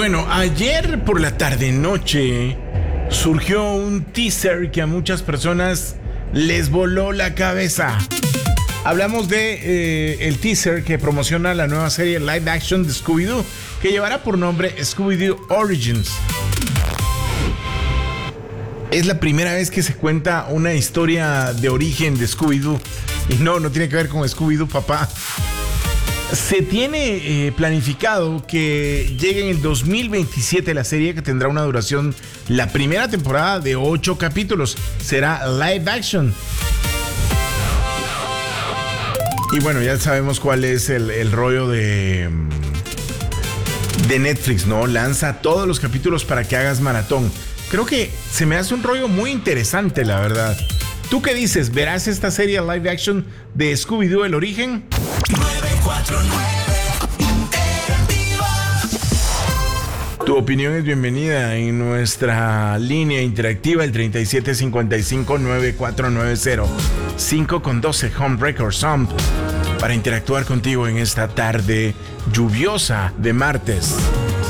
Bueno, ayer por la tarde-noche surgió un teaser que a muchas personas les voló la cabeza. Hablamos de el teaser que promociona la nueva serie live action de Scooby-Doo, que llevará por nombre Scooby-Doo Origins. Es la primera vez que se cuenta una historia de origen de Scooby-Doo. Y no tiene que ver con Scooby-Doo, papá. Se tiene planificado que llegue en el 2027 la serie, que tendrá una duración, la primera temporada, de 8 capítulos. Será live action. Y bueno, ya sabemos cuál es el rollo de Netflix, ¿no? Lanza todos los capítulos para que hagas maratón. Creo que se me hace un rollo muy interesante, la verdad. ¿Tú qué dices? ¿Verás esta serie live action de Scooby-Doo, el origen? 949 Interactiva. Tu opinión es bienvenida en nuestra línea interactiva, el 3755-9490. 5 con 12 Home Records Home, para interactuar contigo en esta tarde lluviosa de martes.